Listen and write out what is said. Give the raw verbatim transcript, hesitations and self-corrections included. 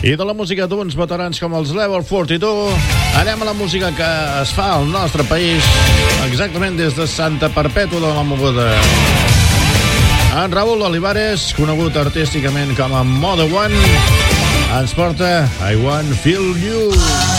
I de la música d'uns veterans com els Level quaranta dos, anem a la música que es fa al nostre país, exactament des de Santa Perpètua de la Mogoda. En Raúl Olivares, conegut artísticament com a Mode One, ens porta I Want Feel You.